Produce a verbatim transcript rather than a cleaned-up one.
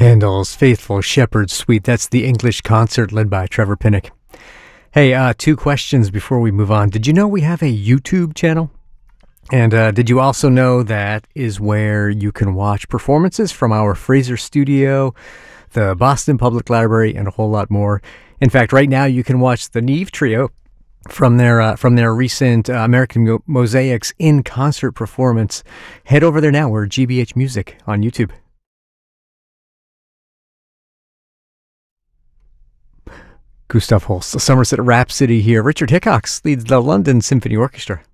Handel's Faithful Shepherd Suite. That's the English concert led by Trevor Pinnock. Hey, uh, two questions before we move on. Did you know we have a YouTube channel? And uh, did you also know that is where you can watch performances from our Fraser Studio, the Boston Public Library, and a whole lot more? In fact, right now you can watch the Neve Trio from their uh, from their recent uh, American Mo- Mosaics in concert performance. Head over there now. We're G B H Music on YouTube. Gustav Holst, the Somerset Rhapsody here. Richard Hickox leads the London Symphony Orchestra.